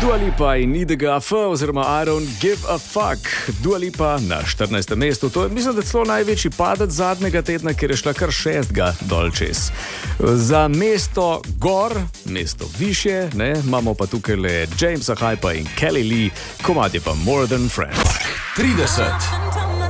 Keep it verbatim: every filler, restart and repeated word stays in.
Dua Lipa in Need a F oziroma I don't give a fuck. Dua Lipa na štirinajstem mestu, to je mislim, da celo največji padec zadnjega tedna, ker je šla kar šestega dol čez. Za mesto gor, mesto više, ne, imamo pa tukaj le Jamesa Hypa in Kelly Lee, komad je pa More Than Friends. trideset.